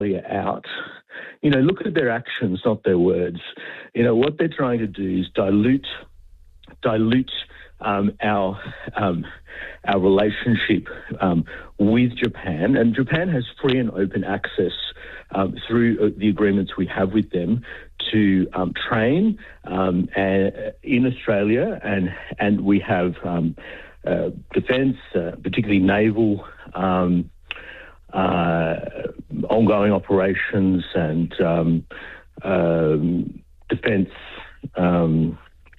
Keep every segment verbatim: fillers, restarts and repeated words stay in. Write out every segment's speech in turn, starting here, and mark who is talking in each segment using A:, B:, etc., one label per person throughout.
A: out. You know, look at their actions, not their words. You know, what they're trying to do is dilute, dilute um, our um, our relationship um, with Japan. And Japan has free and open access um, through the agreements we have with them to um, train um, and, uh, in Australia, and and we have um, uh, defence, uh, particularly naval. Um, Uh, ongoing operations and um, um, defence, um,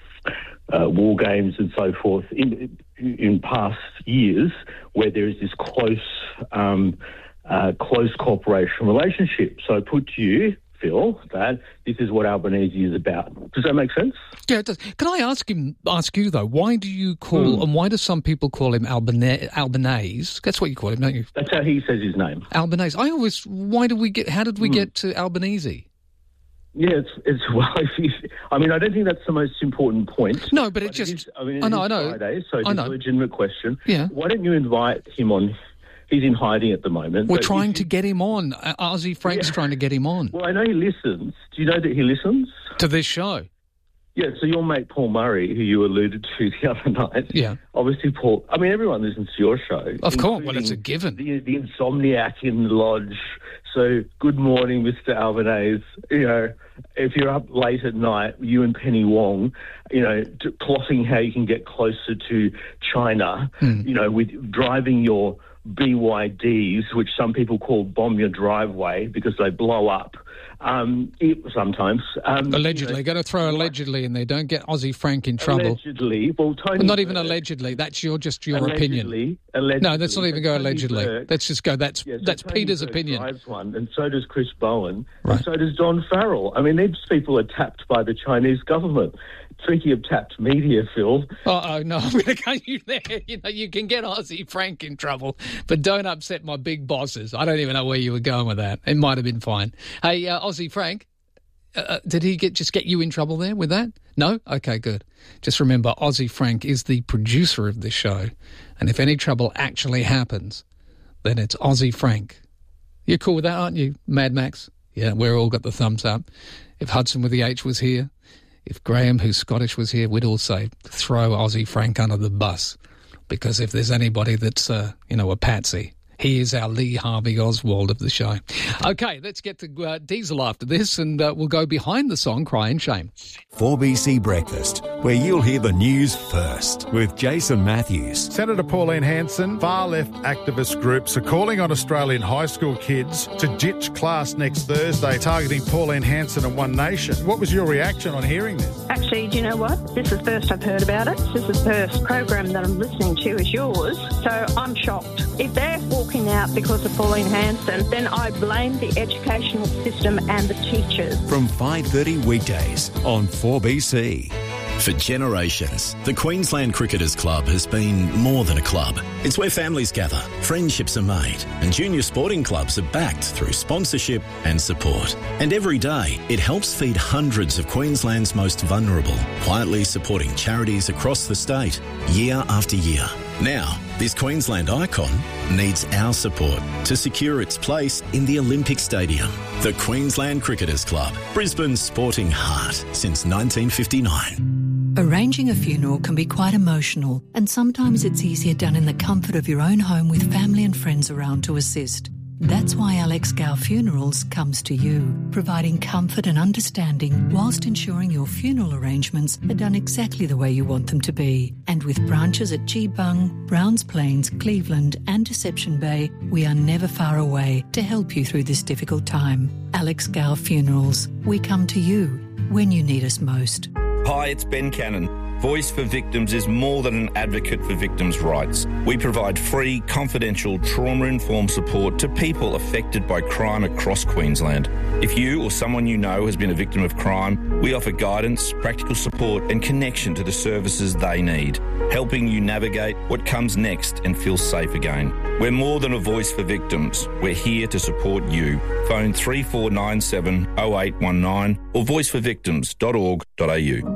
A: uh, war games and so forth in, in past years where there is this close, um, uh, close cooperation relationship. So I put to you, Phil, that this is what Albanese is about. Does that make sense?
B: Yeah, it does. Can I ask him? Ask you though? Why do you call mm. and why do some people call him Albana- Albanese? That's what you call him, don't you?
A: That's how he says his name.
B: Albanese. I always. Why did we get? How did we mm. get to Albanese?
A: Yeah, it's it's well. If you, I mean, I don't think that's the most important point.
B: No, but it
A: but
B: just.
A: It is, I mean, it
B: I know.
A: is
B: I know.
A: Friday, so it's
B: I
A: a
B: know.
A: legitimate question.
B: Yeah.
A: Why don't you invite him on? He's in hiding at the moment.
B: We're trying to get him on. Uh, Ozzy Frank's yeah. trying to get him on.
A: Well, I know he listens. Do you know that he listens?
B: To this show?
A: Yeah, so your mate Paul Murray, who you alluded to the other night.
B: Yeah.
A: Obviously, Paul, I mean, everyone listens to your show.
B: Of course, well, it's a given.
A: The, the insomniac in the lodge. So, good morning, Mister Albanese. You know, if you're up late at night, you and Penny Wong, you know, t- plotting how you can get closer to China, mm. you know, with driving your B Y Ds, which some people call bomb your driveway because they blow up um, it, sometimes. Um,
B: allegedly.
A: You know,
B: Got to throw allegedly in there. Don't get Ozzy Frank in trouble.
A: Allegedly. Well, Tony
B: well, not even
A: Burke,
B: allegedly. That's your just your
A: allegedly,
B: opinion.
A: Allegedly.
B: No, let's not even go allegedly.
A: Burke,
B: let's just go, that's
A: yeah, so
B: that's
A: Tony
B: Peter's
A: Burke
B: opinion.
A: Drives one, and so does Chris Bowen,
B: right.
A: and so does Don Farrell. I mean, these people are tapped by the Chinese government. Tricky of tapped media, Phil.
B: Oh, oh no, I'm going to go you there. You know, you can get Ozzy Frank in trouble, but don't upset my big bosses. I don't even know where you were going with that. It might have been fine. Hey, uh, Ozzy Frank, uh, did he get just get you in trouble there with that? No? Okay, good. Just remember, Ozzy Frank is the producer of this show, and if any trouble actually happens, then it's Ozzy Frank. You're cool with that, aren't you, Mad Max? Yeah, we're all got the thumbs up. If Hudson with the H was here, if Graham, who's Scottish, was here, we'd all say, throw Ozzy Frank under the bus. Because if there's anybody that's, uh, you know, a patsy, he is our Lee Harvey Oswald of the show. Okay, let's get to uh, Diesel after this, and uh, we'll go behind the song Crying Shame.
C: four B C Breakfast, where you'll hear the news first with Jason Matthews.
D: Senator Pauline Hanson, far-left activist groups are calling on Australian high school kids to ditch class next Thursday, targeting Pauline Hanson and One Nation. What was your reaction on hearing this?
E: Actually, do you know what? This is the first I've heard about it. This is the first program that I'm listening to is yours, so I'm shocked. If they're walking out because of Pauline Hanson, then I blame the educational system and the teachers.
C: From five thirty weekdays on four B C.
F: For generations, the Queensland Cricketers Club has been more than a club. It's where families gather, friendships are made, and junior sporting clubs are backed through sponsorship and support. And every day, it helps feed hundreds of Queensland's most vulnerable, quietly supporting charities across the state, year after year. Now, this Queensland icon needs our support to secure its place in the Olympic Stadium. The Queensland Cricketers Club, Brisbane's sporting heart since nineteen fifty-nine.
G: Arranging a funeral can be quite emotional, and sometimes it's easier done in the comfort of your own home with family and friends around to assist. That's why Alex Gow Funerals comes to you, providing comfort and understanding whilst ensuring your funeral arrangements are done exactly the way you want them to be. And with branches at Geebung, Browns Plains, Cleveland and Deception Bay, we are never far away to help you through this difficult time. Alex Gow Funerals, we come to you when you need us most.
H: Hi, it's Ben Cannon. Voice for Victims is more than an advocate for victims' rights. We provide free, confidential, trauma-informed support to people affected by crime across Queensland. If you or someone you know has been a victim of crime, we offer guidance, practical support and connection to the services they need, helping you navigate what comes next and feel safe again. We're more than a voice for victims. We're here to support you. Phone three four nine seven oh eight one nine or voice for victims dot org dot a u.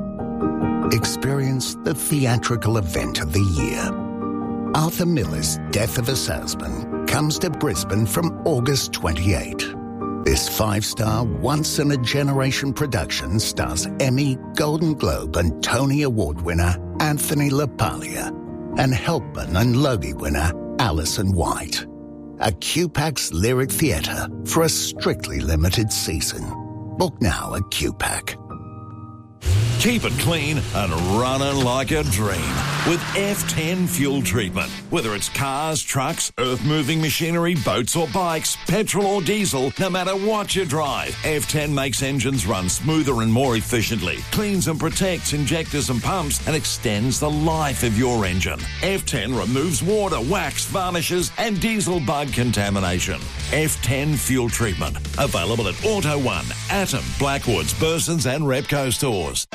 I: Experience the theatrical event of the year. Arthur Miller's Death of a Salesman comes to Brisbane from August twenty-eighth. This five-star, once-in-a-generation production stars Emmy, Golden Globe and Tony Award winner Anthony LaPaglia and Helpman and Logie winner Alison White. A Q PAC's Lyric Theatre for a strictly limited season. Book now at Q PAC.
J: Keep it clean and running like a dream with F ten fuel treatment. Whether it's cars, trucks, earth-moving machinery, boats or bikes, petrol or diesel, no matter what you drive, F ten makes engines run smoother and more efficiently, cleans and protects injectors and pumps, and extends the life of your engine. F ten removes water, wax, varnishes, and diesel bug contamination. F ten fuel treatment. Available at Auto One, Atom, Blackwoods, Burson's and Repco stores.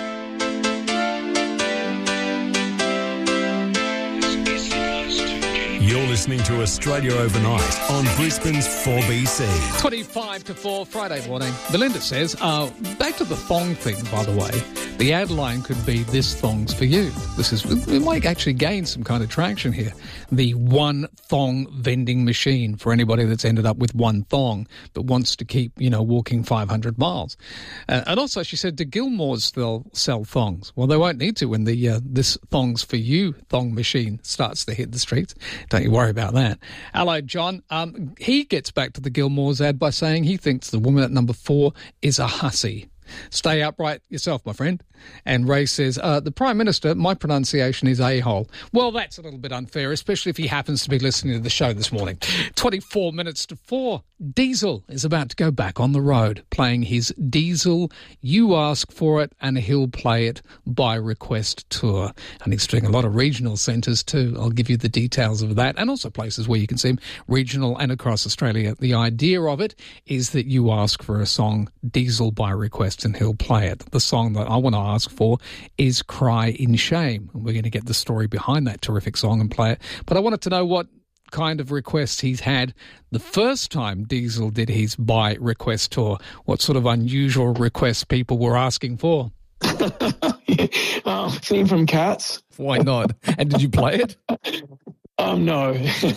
C: You're listening to Australia Overnight on Brisbane's four B C.
B: twenty-five to four, Friday morning. Belinda says, uh, back to the thong thing, by the way. The ad line could be, this thong's for you. This is, we might actually gain some kind of traction here. The one thong vending machine for anybody that's ended up with one thong but wants to keep, you know, walking five hundred miles. Uh, and also, she said, do Gilmore's still sell thongs? Well, they won't need to when the uh, this thong's for you thong machine starts to hit the streets. Don't you worry about that. Hello, John. Um, he gets back to the Gilmore's ad by saying he thinks the woman at number four is a hussy. Stay upright yourself, my friend. And Ray says, uh, the Prime Minister, my pronunciation is a-hole. Well, that's a little bit unfair, especially if he happens to be listening to the show this morning. twenty-four minutes to four. Diesel is about to go back on the road, playing his Diesel You Ask For It and He'll Play It by Request tour. And he's doing a lot of regional centres too. I'll give you the details of that, and also places where you can see him, regional and across Australia. The idea of it is that you ask for a song, Diesel by Request, and he'll play it. The song that I want to ask for is Cry in Shame. And we're going to get the story behind that terrific song and play it. But I wanted to know what kind of requests he's had the first time Diesel did his by Request tour. What sort of unusual requests people were asking for?
K: yeah. um, theme from Cats.
B: Why not? And did you play it?
K: Um, no.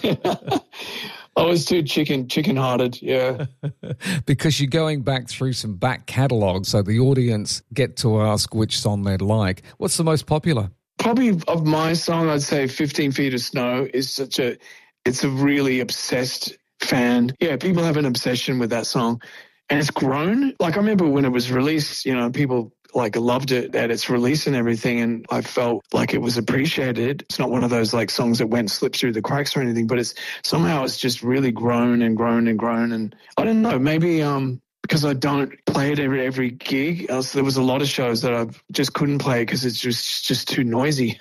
K: I was too chicken, chicken-hearted, yeah.
L: Because you're going back through some back catalogues, so the audience get to ask which song they'd like. What's the most popular?
K: Probably of my song, I'd say fifteen feet of Snow is such a, it's a really obsessed fan. Yeah, people have an obsession with that song. And it's grown. Like, I remember when it was released, you know, people like loved it at its release and everything, and I felt like it was appreciated. It's not one of those like songs that went slip through the cracks or anything, but it's somehow it's just really grown and grown and grown. And I don't know, maybe um because I don't play it every every gig. Else there was a lot of shows that I just couldn't play because it's just just too noisy.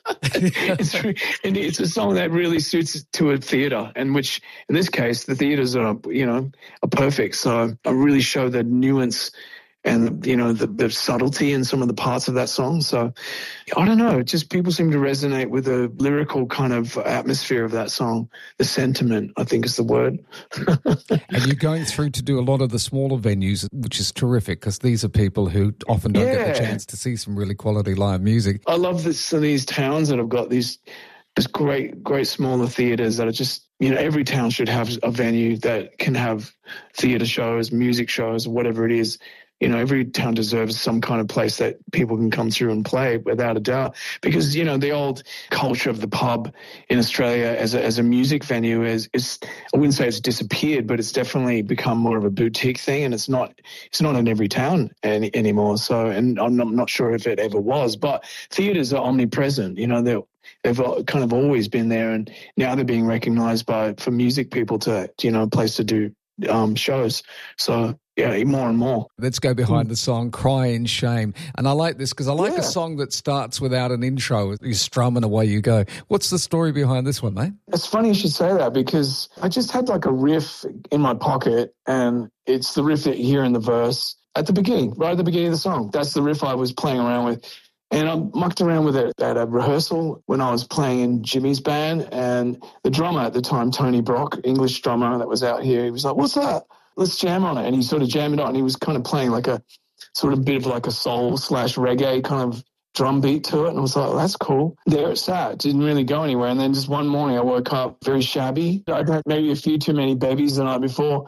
K: it's, and it's a song that really suits to a theatre, and which in this case the theatres are, you know, are perfect. So I really show the nuance and, you know, the, the subtlety in some of the parts of that song. So I don't know, just people seem to resonate with the lyrical kind of atmosphere of that song. The sentiment, I think, is the word.
L: And you're going through to do a lot of the smaller venues, which is terrific, because these are people who often don't
K: yeah.
L: get the chance to see some really quality live music.
K: I love this, these towns that have got these There's great, great smaller theatres that are just, you know, every town should have a venue that can have theatre shows, music shows, whatever it is. You know, every town deserves some kind of place that people can come through and play, without a doubt. Because, you know, the old culture of the pub in Australia as a, as a music venue is, is, I wouldn't say it's disappeared, but it's definitely become more of a boutique thing, and it's not, it's not in every town any, anymore. So, and I'm not, I'm not sure if it ever was, but theatres are omnipresent. You know, they're, they've kind of always been there, and now they're being recognised by, for music people to, you know, a place to do um, shows. So, yeah, more and more.
L: Let's go behind the song, Cry in Shame. And I like this because I like
K: yeah.
L: a song that starts without an intro. You strum and away you go. What's the story behind this one, mate?
K: It's funny you should say that, because I just had like a riff in my pocket, and it's the riff that you hear in the verse at the beginning, right at the beginning of the song. That's the riff I was playing around with. And I mucked around with it at a rehearsal when I was playing in Jimmy's band, and the drummer at the time, Tony Brock, English drummer that was out here, he was like, "What's that? Let's jam on it." And he sort of jammed it on. He was kind of playing like a sort of bit of like a soul slash reggae kind of drum beat to it. And I was like, oh, that's cool. There it sat. Didn't really go anywhere. And then just one morning I woke up very shabby. I'd had maybe a few too many babies the night before.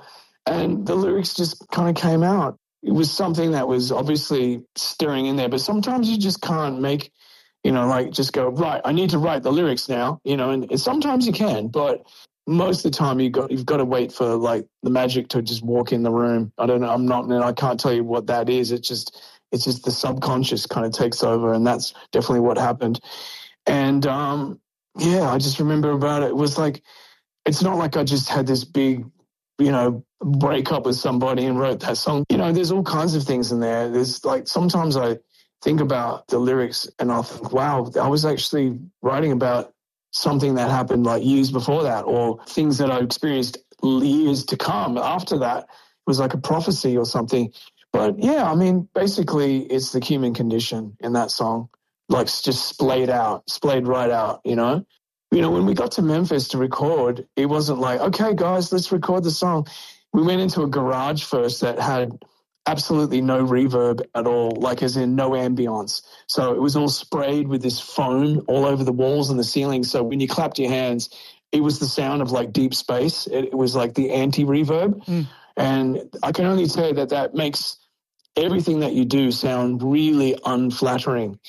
K: and the lyrics just kind of came out. It was something that was obviously stirring in there, but sometimes you just can't make, you know, like just go, right, I need to write the lyrics now, you know, and, and sometimes you can, but most of the time you got, you've got to wait for like the magic to just walk in the room. I don't know. I'm not, and I can't tell you what that is. It's just, it's just the subconscious kind of takes over, and that's definitely what happened. And, um, yeah, I just remember about it. It was like, it's not like I just had this big, you know, break up with somebody and wrote that song. You know, there's all kinds of things in there. There's like, sometimes I think about the lyrics and I'll think, wow, I was actually writing about something that happened like years before that, or things that I experienced years to come after that. It was like a prophecy or something. But yeah, I mean, basically it's the human condition in that song, like just splayed out, splayed right out, you know? You know, when we got to Memphis to record, it wasn't like, okay, guys, let's record the song. We went into a garage first that had absolutely no reverb at all, like as in no ambience. So it was all sprayed with this foam all over the walls and the ceiling. So when you clapped your hands, it was the sound of like deep space. It, it was like the anti-reverb. Mm. And I can only say that that makes everything that you do sound really unflattering.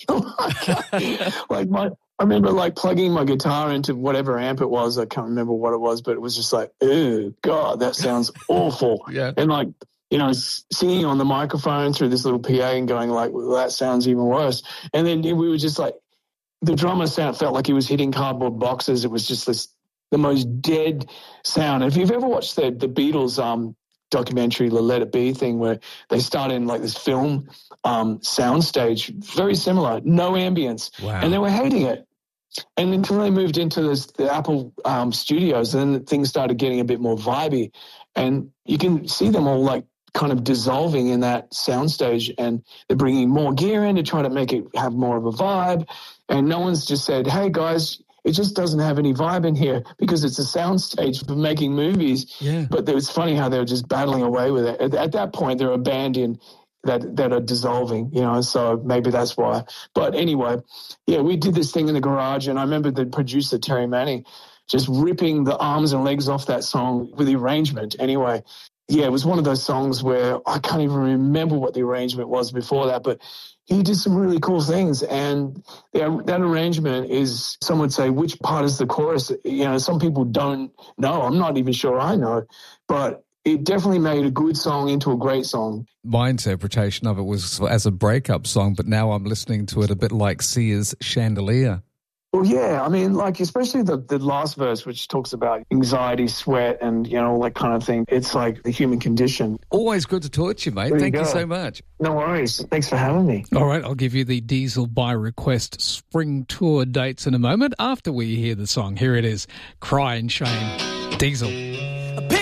K: Like my... I remember like plugging my guitar into whatever amp it was. I can't remember what it was, but it was just like, oh, God, that sounds awful.
L: Yeah.
K: And like, you know, singing on the microphone through this little P A and going like, well, that sounds even worse. And then we were just like, the drummer sound felt like he was hitting cardboard boxes. It was just this, the most dead sound. If you've ever watched the, the Beatles um, documentary, the Let It Be thing, where they start in like this film um, soundstage, very similar, no ambience.
L: Wow.
K: And they were hating it. And until they moved into this, the Apple um, studios, then things started getting a bit more vibey. And you can see them all like kind of dissolving in that soundstage, and they're bringing more gear in to try to make it have more of a vibe. And no one's just said, hey, guys, it just doesn't have any vibe in here because it's a soundstage for making movies.
L: Yeah.
K: But it was funny how they were just battling away with it. At, at that point, they're a band in that that are dissolving, you know, so maybe that's why. But anyway, yeah, we did this thing in the garage, and I remember the producer, Terry Manning, just ripping the arms and legs off that song with the arrangement. Anyway, yeah, it was one of those songs where I can't even remember what the arrangement was before that, but he did some really cool things. And the, that arrangement is, some would say, which part is the chorus? You know, some people don't know. I'm not even sure I know, but it definitely made a good song into a great song.
L: My interpretation of it was as a breakup song, but now I'm listening to it a bit like Sia's Chandelier.
K: Well, yeah, I mean, like, especially the, the last verse, which talks about anxiety, sweat, and, you know, all that kind of thing. It's like the human condition.
L: Always good to talk to you, mate.
K: There
L: Thank
K: you
L: you,
K: go.
L: so much.
K: No worries. Thanks for having me.
B: All right, I'll give you the Diesel by Request spring tour dates in a moment after we hear the song. Here it is, Cry and Shame, Diesel.